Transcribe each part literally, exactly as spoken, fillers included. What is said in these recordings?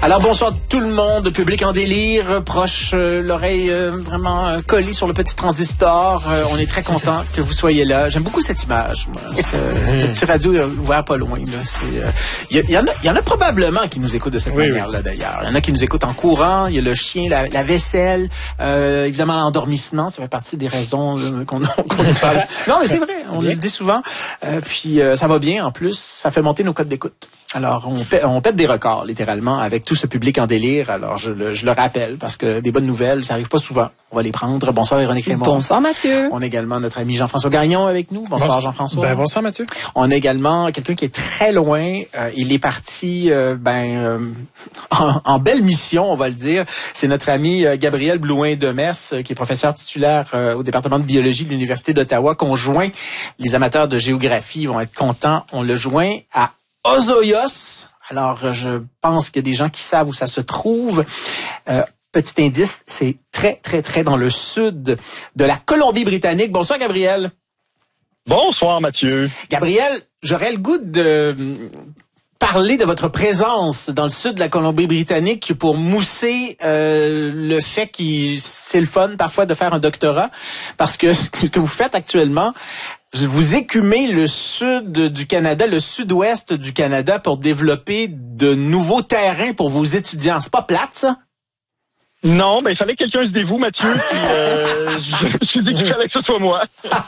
Alors bonsoir tout le monde, public en délire, proche, euh, l'oreille euh, vraiment euh, collée sur le petit transistor. Euh, on est très content que vous soyez là. J'aime beaucoup cette image. Moi. Le petit radio euh, ouvert pas loin. Il euh, y, y, en a, y en a probablement qui nous écoutent de cette oui, manière-là oui. D'ailleurs. Il y en a qui nous écoutent en courant. Il y a le chien, la, la vaisselle, euh, évidemment l'endormissement. Ça fait partie des raisons euh, qu'on, qu'on nous parle. Non mais c'est vrai, on le dit souvent. Euh, puis euh, ça va bien en plus. Ça fait monter nos codes d'écoute. Alors, on pète, on pète des records, littéralement, avec tout ce public en délire. Alors, je le, je le rappelle, parce que des bonnes nouvelles, ça arrive pas souvent. On va les prendre. Bonsoir, Véronique Raymond. Bonsoir, Mathieu. On a également notre ami Jean-François Gagnon avec nous. Bonsoir, bonsoir Jean-François. Ben, bonsoir, Mathieu. On a également quelqu'un qui est très loin. Euh, il est parti, euh, ben, euh, en, en belle mission, on va le dire. C'est notre ami euh, Gabriel Blouin-Demers, euh, qui est professeur titulaire euh, au département de biologie de l'Université d'Ottawa, qu'on joint. Les amateurs de géographie vont être contents. On le joint à Ozoyos. Alors, je pense qu'il y a des gens qui savent où ça se trouve. Euh, petit indice, c'est très, très, très dans le sud de la Colombie-Britannique. Bonsoir, Gabriel. Bonsoir, Mathieu. Gabriel, j'aurais le goût de parler de votre présence dans le sud de la Colombie-Britannique pour mousser euh, le fait que c'est le fun parfois de faire un doctorat, parce que ce que vous faites actuellement, vous écumez le sud du Canada, le sud-ouest du Canada pour développer de nouveaux terrains pour vos étudiants. C'est pas plate, ça? Non, ben il fallait que quelqu'un se dévoue, Mathieu. Puis, euh, je me suis dit qu'il fallait que ce soit moi.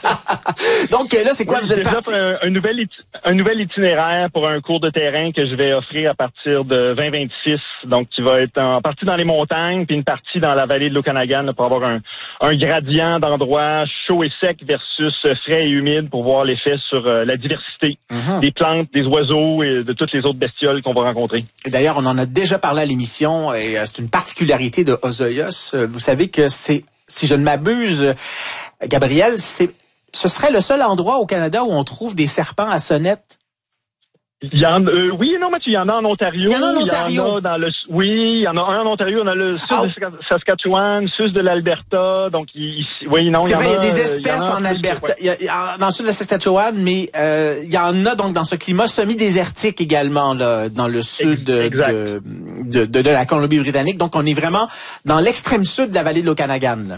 Donc là, c'est quoi, oui, vous êtes parti? Un, un, nouvel iti- un nouvel itinéraire pour un cours de terrain que je vais offrir à partir de vingt vingt-six. Donc, qui va être en partie dans les montagnes, puis une partie dans la vallée de l'Okanagan pour avoir un, un gradient d'endroits chaud et sec versus frais et humide pour voir l'effet sur euh, la diversité mm-hmm. des plantes, des oiseaux et de toutes les autres bestioles qu'on va rencontrer. Et d'ailleurs, on en a déjà parlé à l'émission et euh, c'est une particularité de Ozoyos. Vous savez que c'est, si je ne m'abuse, Gabriel, c'est, ce serait le seul endroit au Canada où on trouve des serpents à sonnette. Il y en, euh, oui et non, Mathieu, il y en a en Ontario. Il y en a en Ontario. Il y en a dans le, oui, il y en a un en Ontario, on a le sud oh. de Saskatchewan, sud de l'Alberta, donc il, oui, non, c'est il y vrai, en a. Il y a des espèces en, en Alberta, ouais. il y a, il y a, dans le sud de la Saskatchewan, mais euh, il y en a donc dans ce climat semi-désertique également là, dans le sud de, de, de, de, de la Colombie-Britannique. Donc on est vraiment dans l'extrême sud de la vallée de l'Okanagan. Là.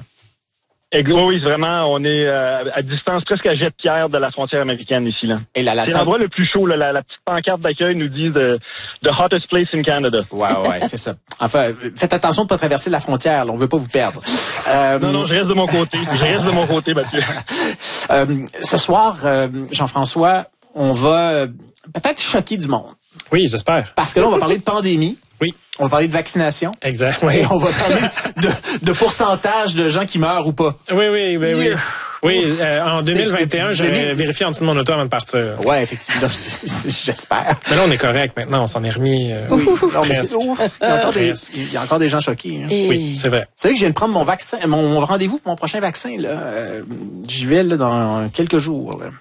Oui, vraiment, on est euh, à distance presque à jet de pierre de la frontière américaine ici là. Et la, la c'est l'endroit le plus chaud, là, la, la petite pancarte d'accueil nous dit the, the hottest place in Canada. Ouais, ouais, c'est ça. Enfin, faites attention de ne pas traverser la frontière, là, on veut pas vous perdre. Euh, non, non, je reste de mon côté, je reste de mon côté, Mathieu. euh, ce soir, euh, Jean-François, on va euh, peut-être choquer du monde. Oui, j'espère. Parce que là, on va parler de pandémie. Oui. On va parler de vaccination. Exact. Oui. Et on va parler de, de pourcentage de gens qui meurent ou pas. Oui, oui, oui, oui. Oui, euh, en deux mille vingt et un, j'ai vérifié en dessous de mon auto avant de partir. Ouais, effectivement, j'espère. Mais là, on est correct maintenant, on s'en est remis. Euh, oui, non, mais c'est, ouf. Il, y a encore des, il y a encore des gens choqués. Hein. Et... Oui, c'est vrai. Vous savez que je viens de prendre mon vaccin, mon rendez-vous pour mon prochain vaccin. Là. Euh, j'y vais là, dans quelques jours. Là.